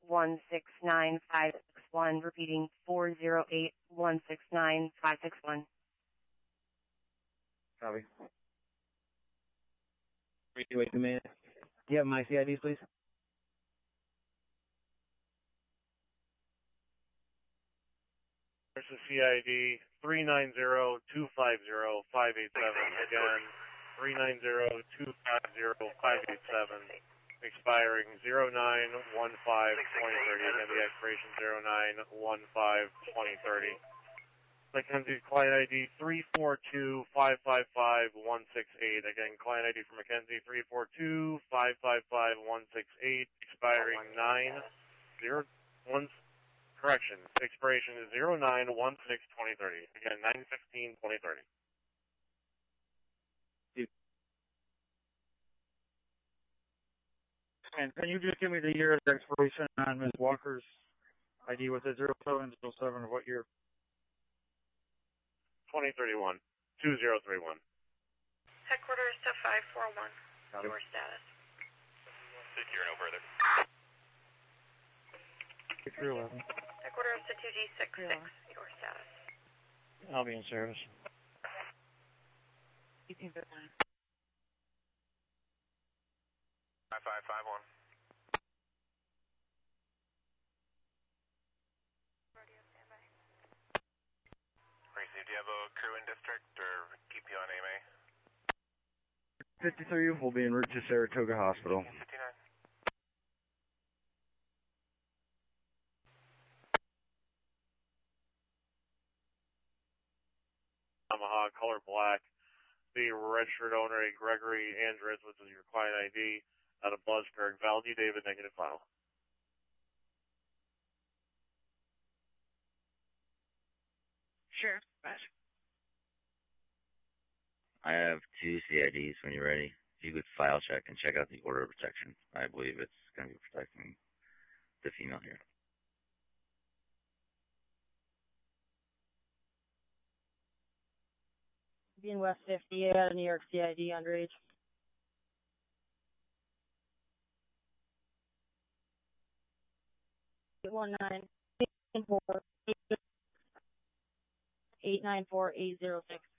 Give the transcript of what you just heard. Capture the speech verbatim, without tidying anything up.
one six nine five six one, repeating four zero eight one six nine five six one. Copy. Wait a minute. Do you have my C I Ds, please? There's a C I D three nine zero two five zero five eight seven. Again, three nine zero two five zero five eight seven. Expiring zero nine one five twenty thirty. Again, the expiration zero nine one five twenty thirty. Mackenzie, client I D three four two five five five one six eight. Again, client I D for Mackenzie three four two five five five one six eight. Expiring nine zero one. Correction. Expiration is zero nine one six twenty thirty. Again, nine fifteen twenty thirty. And can you just give me the year of expiration on Miz Walker's I D? Was it zero seven zero seven? What year? twenty thirty-one. two zero three one. Headquarters to five four one. Your status. Secure no further. six three eleven. Headquarters to two G six six. Your status. I'll be in service. five five five one. Received. Do you have a crew in district or keep you on A M A? fifty-three will be en route to Saratoga Hospital. fifty-nine. Yamaha, color black. The registered owner, a Gregory Andres, which is your client I D, out of Buzzkirk. Valdy David, negative final. Sure. Pass. I have two C I Ds when you're ready. If you could file check and check out the order of protection. I believe it's going to be protecting the female here. Being West fifty, I got a New York C I D underage. eight one nine eight nine four eight nine four eight zero six.